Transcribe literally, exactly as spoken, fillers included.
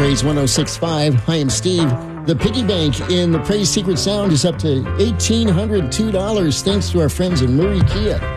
Praise one oh six point five. Hi, I'm Steve. The piggy bank in the Praise Secret Sound is up to one thousand eight hundred two dollars thanks to our friends at Murray Kia.